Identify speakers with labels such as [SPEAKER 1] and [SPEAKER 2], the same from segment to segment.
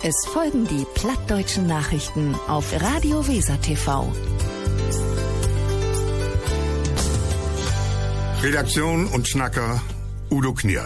[SPEAKER 1] Es folgen die plattdeutschen Nachrichten auf Radio Weser TV.
[SPEAKER 2] Redaktion und Schnacker Udo Knier.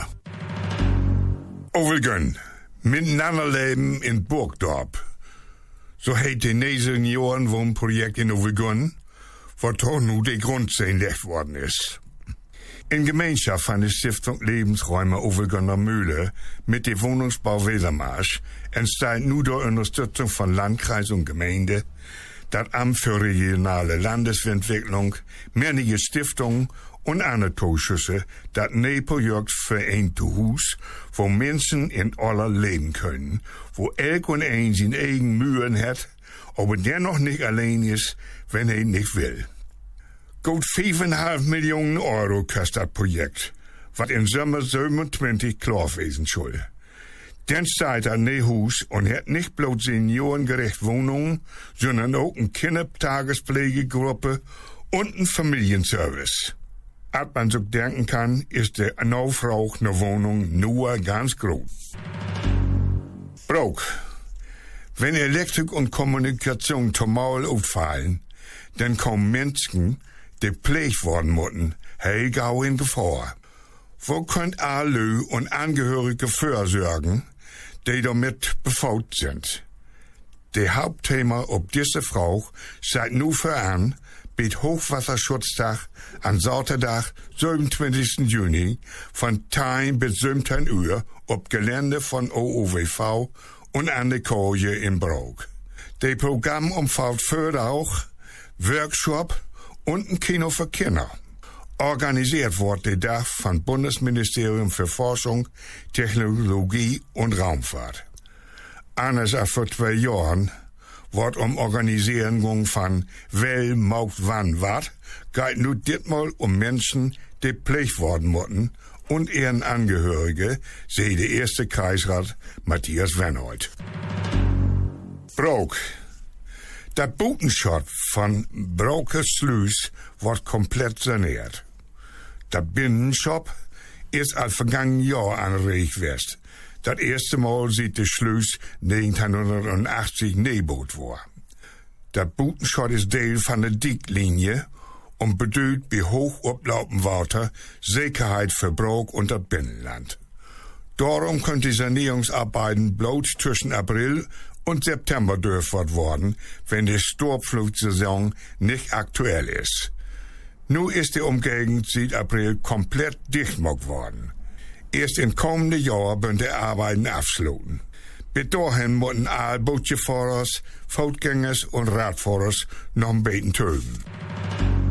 [SPEAKER 2] Overgön, miteinander leben in Burgdorp. So heet de 9 Jahren Wohnprojekt in Overgön, wo toch nu de Grundstein gelegt worden ist. In Gemeinschaft von der Stiftung Lebensräume Overgönner Mühle mit dem Wohnungsbau Wesermarsch entsteht nun durch Unterstützung von Landkreis und Gemeinde, das Amt für regionale Landesentwicklung, mehrere Stiftungen und andere Zuschüsse, das Projekt für ein Zuhause, wo Menschen in aller leben können, wo elk und ein seine eigenen Mühen hat, aber dennoch nicht allein ist, wenn er nicht will. Gut 5,5 Millionen Euro kostet das Projekt, was im Sommer 27 klar werden soll. Dann steht er ne Haus und hat nicht bloß seniorengerecht Wohnungen, sondern auch eine Kindertagespflegegruppe und einen Familienservice. Als man so denken kann, ist der Nachfrage nach Wohnungen nur ganz groß. Brok. Wenn Elektrik und Kommunikation zumal auffallen, dann kommen Menschen, die gepflegt worden müssen, gau in Gefahr. Wo könnt alle und Angehörige vorsorgen, die damit befaut sind? Der Hauptthema ob diese Frau seit nu voran mit Hochwasserschutztag am Sonntag, 27. Juni, von 10 bis 17 Uhr ob Gelände von OOWV und an der Koje in Brok. Das Programm umfasst für auch Workshop und ein Kino für Kinder. Organisiert wird der Tag vom Bundesministerium für Forschung, Technologie und Raumfahrt. Anders als vor 2 Jahren wird Organisierung von wer macht wann wat, geht nun ditmal Menschen, die gepflegt worden müssen und ihren Angehörige, sehe der erste Kreisrat Matthias Wenhold. Brok. Der Butenschott von Brokes Sluis wird komplett saniert. Der Binnenshop ist als vergangenen Jahr angeregt west. Das erste Mal sieht der Sluis 1980 neerboot war. Der Butenschott ist Teil von der Dicklinie und bedeutet bei hoch ablaufendem Wasser Sicherheit für Brok und das Binnenland. Darum können die Sanierungsarbeiten bloß zwischen April und September durchgeführt worden, wenn die Sturmflutsaison nicht aktuell ist. Nun ist die Umgegend seit April komplett dicht gemacht worden. Erst im kommenden Jahr werden die Arbeiten abschließen. Bis dahin müssen alle Bootfahrers, Fußgängers und Radfahrers noch ein bisschen töten.